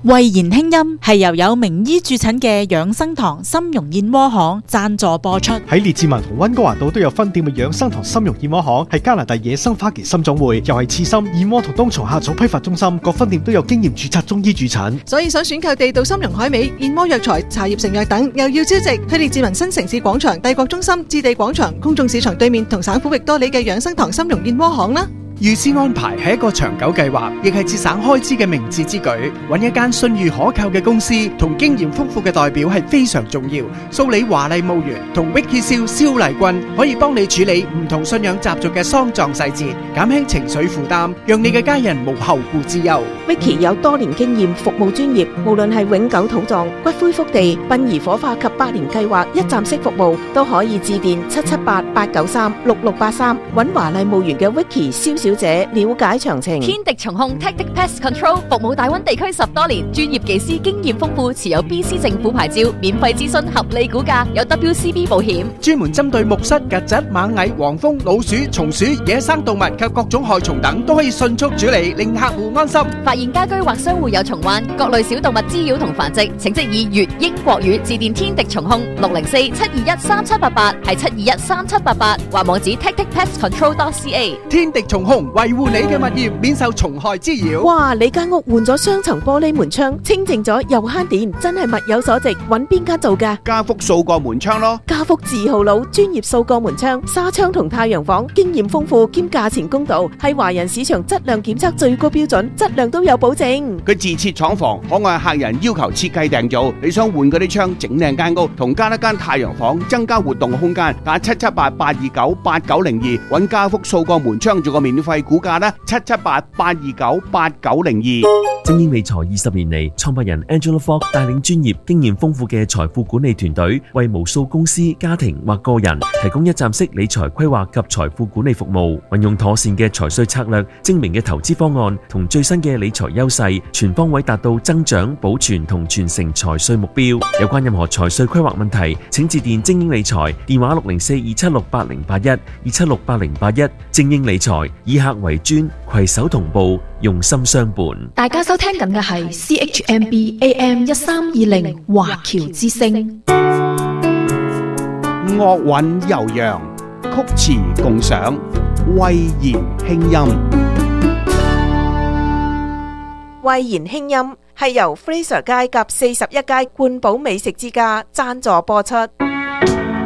慧言輕音係由有名醫駐診嘅養生堂參茸燕窩行贊助播出。 喺列治文同溫哥華道都有分店嘅養生堂參茸燕窩行，係加拿大野生花旗參種會，又係刺參、燕窩同冬蟲夏草批發中心，各分店都有經驗註冊中醫駐診。 所以想選購地道參茸海味、燕窩藥材、茶葉成藥等，又要超值，去列治文新城市廣場、帝國中心、置地廣場、公眾市場對面同省府域多里嘅養生堂參茸燕窩行啦。 預先安排係一個長久計劃，亦係節省開支嘅明智之舉。揾一間信譽可靠嘅公司同經驗豐富嘅代表係非常重要。蘇里華麗墓園同 Vicky 蕭麗君可以幫你處理唔同信仰習俗嘅喪葬細節，減輕情緒負擔，讓你嘅家人無後顧之憂。 Vicky 有多年經驗，服務專業，無論係永久土葬、骨灰福地、殯儀火化及百年計劃一站式服務，都可以致電778-893-6683，揾華麗墓園嘅 Vicky 蕭小姐了解詳情。 天敵蟲控 Tactic Pest Control 服務大溫地區10多年，專業技師經驗豐富，持有 BC 政府牌照，免費諮詢合理估價，有 WCB 保險， 專門針對木虱、曱甴、螞蟻、黃蜂、老鼠、松鼠、野生動物及各種害蟲等，都可以迅速處理，令客戶安心。 發現家居或商戶有蟲患、各類小動物滋擾同繁殖，請即以粵英國語致電天敵蟲控604-721-3788，係721-3788，或網址 tacticpestcontrol.ca。 天敵蟲控維護你嘅物業免受蟲害滋擾。 哇！你間屋換咗雙層玻璃門窗，清淨咗又慳電，真係物有所值。揾邊間做㗎？ 家福掃過門窗咯。 家福字號佬，專業掃過門窗、紗窗同太陽房，經驗豐富兼價錢公道，係華人市場質量檢測最高標準，質量都有保證。 佢自設廠房，可按客人要求設計訂造。你想換嗰啲窗整靚間屋，同加一間太陽房，增加活動空間，打778-829-8902，揾家福掃過門窗做個免費估價啦，778-829-8902。 精英理財20年嚟，創辦人 Angela Fogg 帶領專業、經驗豐富嘅財富管理團隊，為無數公司、家庭或個人提供一站式理財規劃及財富管理服務。運用妥善嘅財稅策略、精明嘅投資方案同最新嘅理財優勢，全方位達到增長、保存同傳承財稅目標。有關任何財稅規劃問題，請致電精英理財，電話604-276-8081，276-8081。精英理財，以客為尊，攜手同步，用心相伴。 大家收聽緊嘅係 CHMB AM 1320華僑之聲。 樂韻悠揚，曲詞共賞，慧言輕音。 慧言輕音係由 Fraser 街及41街冠寶美食之家贊助播出。